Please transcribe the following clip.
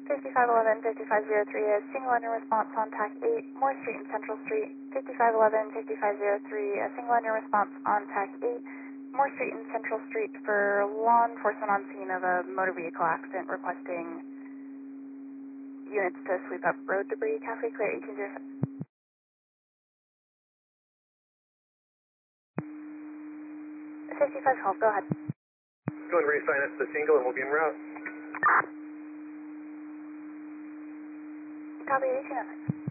5511, 5503, a single engine response on TAC 8, Moore Street and Central Street. 5511, 5503, a single engine response on TAC 8, Moore Street and Central Street for law enforcement on scene of a motor vehicle accident requesting units to sweep up road debris. Cafe Clear 1807. 5512, go ahead. Go and reassign us to the single and we'll be en route. Copy 1806.